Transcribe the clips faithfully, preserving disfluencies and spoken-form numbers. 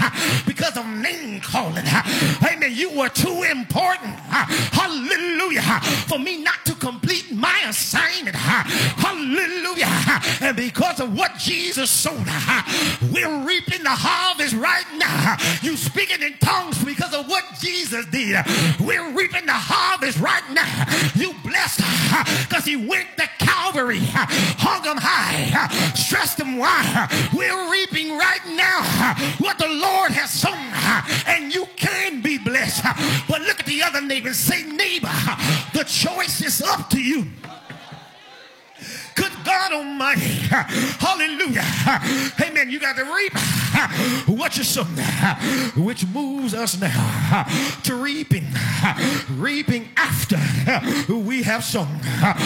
because of name calling. Amen. You were too important. Hallelujah. For me not to complete my assignment. Hallelujah. And because of what Jesus sowed, we're reaping the harvest right now. You speaking in tongues because of what Jesus did. We're reaping the harvest right now. You blessed because he went to Calvary, hung him high, stressed him wide. We're reaping right now what the Lord has sown, and you can be blessed. But look at the other neighbor and say, neighbor, the choice is up to you. Good God Almighty. Hallelujah. Amen. You got to reap what you sow, which moves us now to reaping. Reaping after we have sown.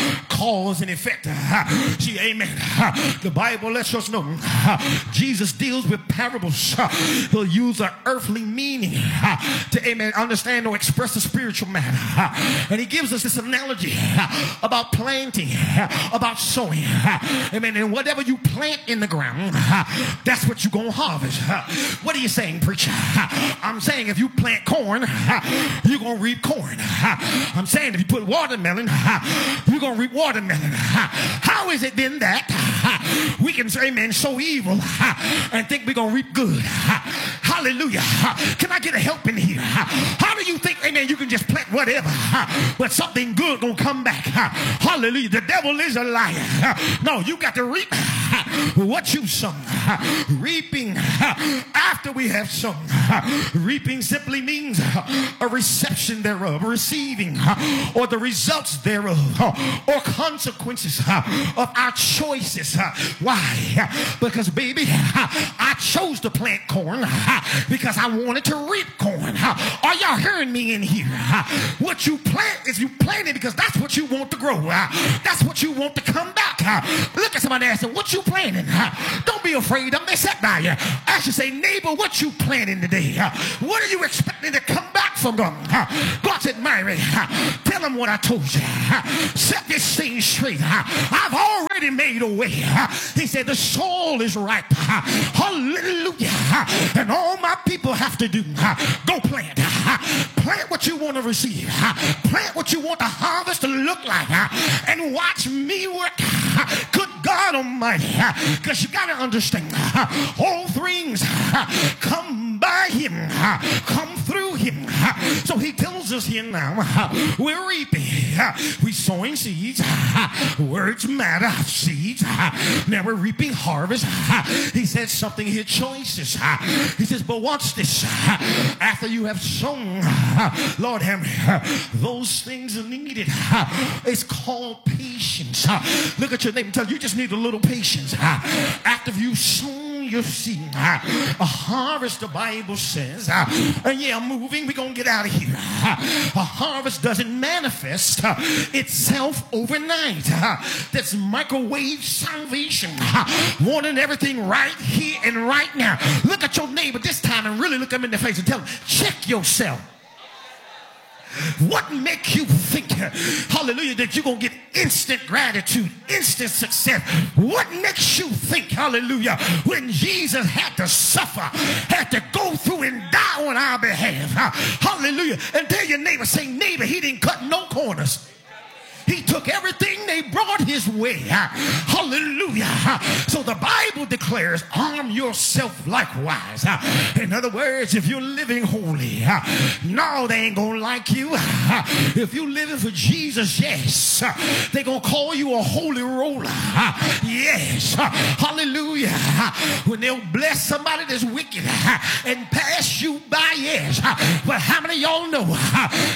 Cause and effect. See, amen. The Bible lets us know Jesus deals with parables. He'll use an earthly meaning to, amen, understand or express a spiritual matter. And he gives us this analogy about planting, about sowing. Amen. And whatever you plant in the ground, that's what you're going to harvest. What are you saying, preacher? I'm saying if you plant corn, you're going to reap corn. I'm saying if you put watermelon, you're going to reap watermelon. How is it then that we can, amen, sow evil and think we're going to reap good? Hallelujah. Can I get a help in here? How do you think, amen, you can just plant whatever, but something good going to come back? Hallelujah. The devil is a liar. No, you got to reap what you sown. Reaping after we have sown. Reaping simply means a reception thereof, receiving, or the results thereof, or consequences of our choices. Why? Because, baby, I chose to plant corn because I wanted to reap corn. Are y'all hearing me in here? What you plant is you plant it because that's what you want to grow. That's what you want to come back. Look at somebody asking, what you planting? Don't be afraid of them. They sat by you. I should say, neighbor, what you planting today? What are you expecting to come back from them? God said, Mary, tell them what I told you. Set this thing straight. I've already made a way. He said, the soil is ripe. Hallelujah. And all my people have to do, go plant. Plant what you want to receive. Plant what you want the harvest to look like. And watch me work. Good God Almighty. Because you got to understand, all things come by him, come through him. So he tells us here now, we're reaping, we're sowing seeds. Words matter, seeds. Now we're reaping harvest. He says something here, choices. He says, but watch this. After you have sown, Lord have me, those things are needed. It's called patience. Look at your neighbor and tell you, you just need a little patience. After you've sown your seed, a harvest, the Bible says, and yeah, I'm moving, we're going to get out of here. A harvest doesn't manifest itself overnight. That's microwave salvation. Wanting everything right here and right now. Look at your neighbor this time and really look him in the face and tell him, check yourself. What makes you think, hallelujah, that you're going to get instant gratitude, instant success? What makes you think, hallelujah, when Jesus had to suffer, had to go through and die on our behalf? Hallelujah. And tell your neighbor, say, neighbor, he didn't cut no corners. He took everything they brought his way. Hallelujah. So the Bible declares, arm yourself likewise. In other words, if you're living holy, no, they ain't gonna like you. If you're living for Jesus, yes, they're gonna call you a holy roller. Yes. Hallelujah. When they'll bless somebody that's wicked and pass you by, yes. But how many of y'all know